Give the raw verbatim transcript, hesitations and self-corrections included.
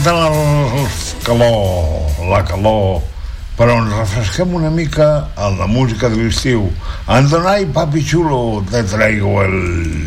De la calor, la calor, però ens refresquem una mica amb la música de l'estiu. Andonai, papi xulo, te traigo el